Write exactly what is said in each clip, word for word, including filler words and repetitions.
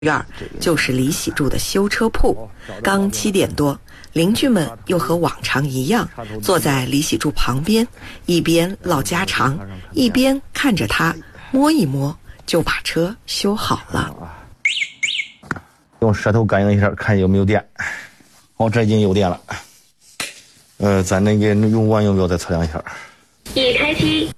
院就是李喜柱的修车铺。刚七点多，邻居们又和往常一样，坐在李喜柱旁边，一边唠家常，一边看着他摸一摸，就把车修好了。 用舌头感应一下，看有没有电。哦，这已经有电了。呃，咱那个用完用不要再测量一下。 已开机。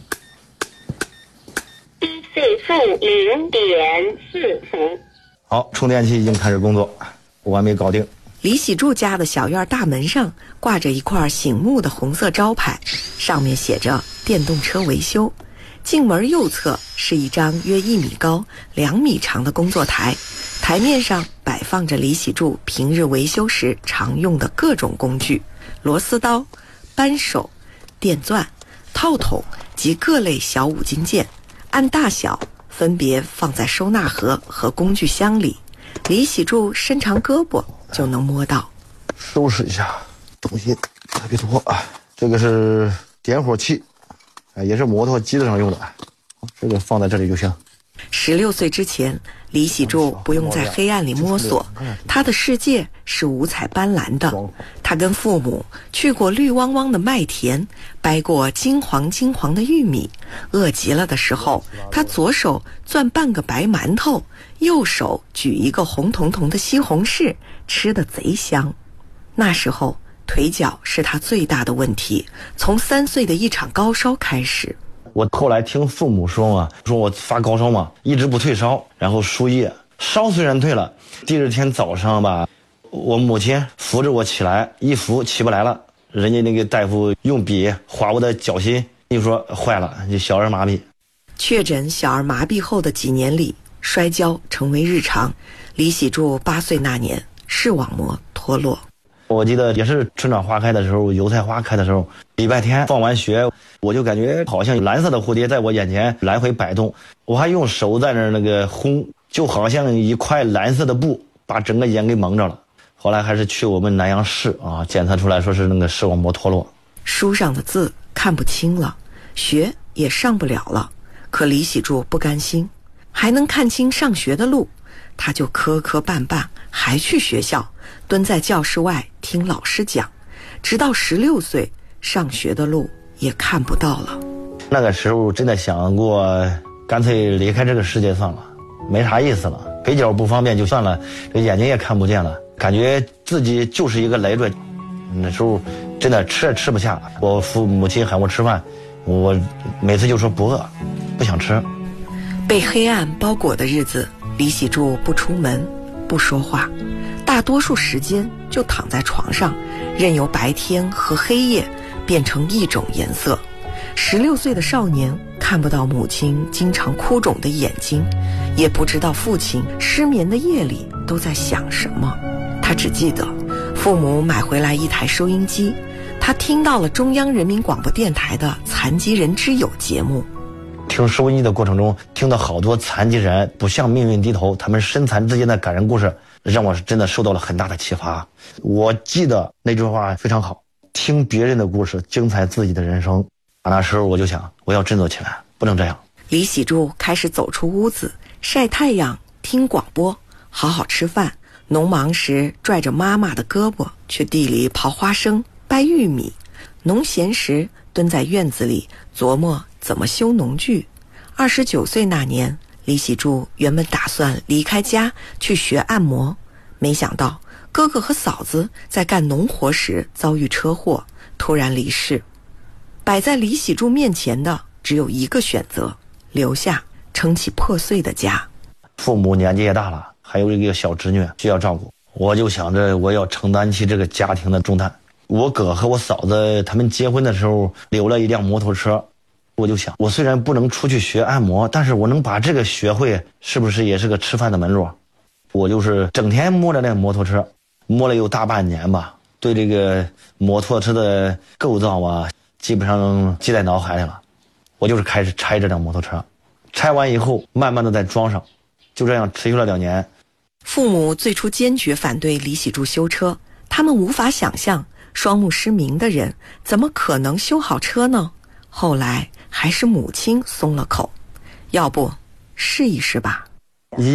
一 C 负零点四伏。 好，充电器已经开始工作，完美搞定。 李喜柱家的小院大门上挂着一块醒目的红色招牌，上面写着电动车维修。进门右侧是一张约一米高、两米长的工作台，台面上摆放着李喜柱平日维修时常用的各种工具：螺丝刀、扳手、电钻、套筒及各类小五金件，按大小分别放在收纳盒和工具箱里。李喜柱伸长胳膊就能摸到。 收拾一下，东西特别多啊。这个是点火器，也是摩托机子上用的，这个放在这里就行。 十六岁之前，李喜柱不用在黑暗里摸索，他的世界是五彩斑斓的。他跟父母去过绿汪汪的麦田，掰过金黄金黄的玉米。饿极了的时候，他左手攥半个白馒头，右手举一个红彤彤的西红柿，吃得贼香。那时候腿脚是他最大的问题，从三岁的一场高烧开始。 我后来听父母说嘛，说我发高烧嘛，一直不退烧，然后输液，烧虽然退了，第二天早上吧，我母亲扶着我起来，一扶起不来了，人家那个大夫用笔划我的脚心，就说坏了，就小儿麻痹。 确诊小儿麻痹后的几年里，摔跤成为日常。李喜柱八岁那年，视网膜脱落。 我记得也是春暖花开的时候，油菜花开的时候，礼拜天放完学，我就感觉好像蓝色的蝴蝶在我眼前来回摆动，我还用手在那儿那个轰，就好像一块蓝色的布把整个眼给蒙着了。后来还是去我们南阳市啊，检测出来说是那个视网膜脱落。 书上的字看不清了，学也上不了了，可李喜柱不甘心，还能看清上学的路，他就磕磕绊绊还去学校，蹲在教室外听老师讲，直到十六岁，上学的路也看不到了。 那个时候真的想过，干脆离开这个世界算了，没啥意思了，腿脚不方便就算了，这眼睛也看不见了，感觉自己就是一个累赘。那时候真的吃也吃不下，我父母亲喊我吃饭，我每次就说不饿，不想吃。 被黑暗包裹的日子，李喜柱不出门，不说话，大多数时间就躺在床上，任由白天和黑夜变成一种颜色。十六岁的少年看不到母亲经常哭肿的眼睛，也不知道父亲失眠的夜里都在想什么。他只记得父母买回来一台收音机，他听到了中央人民广播电台的残疾人之友节目。 听收音机的过程中，听到好多残疾人不向命运低头，他们身残之间的感人故事，让我真的受到了很大的启发。我记得那句话非常好，听别人的故事，精彩自己的人生。那时候我就想，我要振作起来，不能这样。 李喜柱开始走出屋子，晒太阳，听广播，好好吃饭。农忙时拽着妈妈的胳膊去地里刨花生、掰玉米，农闲时蹲在院子里琢磨怎么修农具。二十九岁那年，李喜柱原本打算离开家去学按摩，没想到哥哥和嫂子在干农活时遭遇车祸，突然离世。摆在李喜柱面前的只有一个选择，留下撑起破碎的家。 父母年纪也大了，还有一个小侄女需要照顾，我就想着我要承担起这个家庭的重担。我哥和我嫂子他们结婚的时候留了一辆摩托车，我就想，我虽然不能出去学按摩，但是我能把这个学会，是不是也是个吃饭的门路？我就是整天摸着那摩托车，摸了有大半年吧，对这个摩托车的构造啊，基本上记在脑海里了。我就是开始拆这辆摩托车，拆完以后慢慢的再装上，就这样持续了两年。 父母最初坚决反对李喜柱修车，他们无法想象双目失明的人怎么可能修好车呢？后来还是母亲松了口，要不试一试吧。 一一年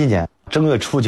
正月初九